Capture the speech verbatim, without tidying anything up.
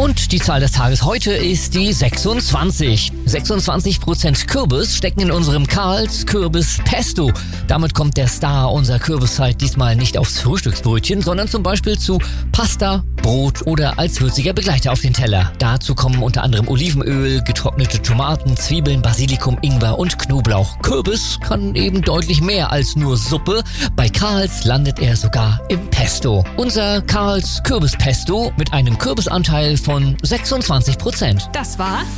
Und die Zahl des Tages heute ist die sechsundzwanzig. sechsundzwanzig Prozent Kürbis stecken in unserem Karls Kürbis Pesto. Damit kommt der Star unserer Kürbiszeit diesmal nicht aufs Frühstücksbrötchen, sondern zum Beispiel zu Pasta, Brot oder als würziger Begleiter auf den Teller. Dazu kommen unter anderem Olivenöl, getrocknete Tomaten, Zwiebeln, Basilikum, Ingwer und Knoblauch. Kürbis kann eben deutlich mehr als nur Suppe. Bei Karls landet er sogar im Pesto. Unser Karls Kürbispesto mit einem Kürbisanteil von sechsundzwanzig Prozent. Das war